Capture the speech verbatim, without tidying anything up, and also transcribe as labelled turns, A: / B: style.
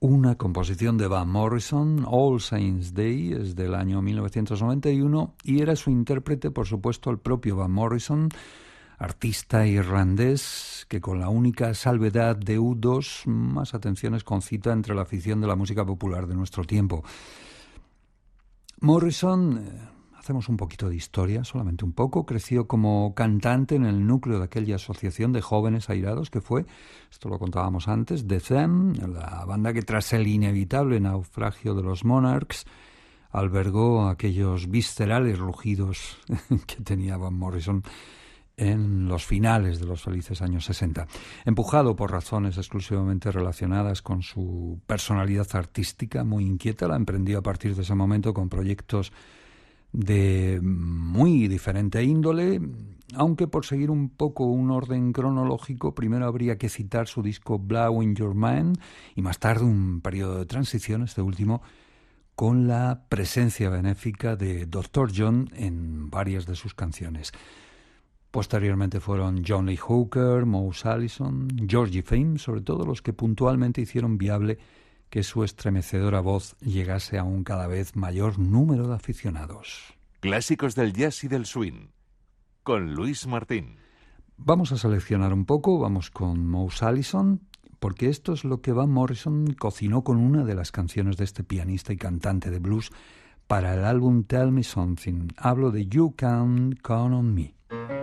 A: Una composición de Van Morrison, All Saints' Day, es del año mil novecientos noventa y uno, y era su intérprete, por supuesto, el propio Van Morrison, artista irlandés que con la única salvedad de U dos más atenciones concita entre la afición de la música popular de nuestro tiempo. Morrison, eh, hacemos un poquito de historia, solamente un poco, creció como cantante en el núcleo de aquella asociación de jóvenes airados que fue, esto lo contábamos antes, The Them, la banda que tras el inevitable naufragio de los Monarchs albergó aquellos viscerales rugidos que tenía Van Morrison en los finales de los felices años sesenta. Empujado por razones exclusivamente relacionadas con su personalidad artística muy inquieta, la emprendió a partir de ese momento con proyectos de muy diferente índole, aunque por seguir un poco un orden cronológico, primero habría que citar su disco Blowing Your Mind y más tarde un periodo de transición, este último, con la presencia benéfica de doctor John en varias de sus canciones. Posteriormente fueron John Lee Hooker, Mouse Allison, Georgie Fame, sobre todo los que puntualmente hicieron viable que su estremecedora voz llegase a un cada vez mayor número de aficionados.
B: Clásicos del jazz y del swing, con Luis Martín.
A: Vamos a seleccionar un poco, vamos con Mouse Allison, porque esto es lo que Van Morrison cocinó con una de las canciones de este pianista y cantante de blues para el álbum Tell Me Something. Hablo de You Can Count on Me.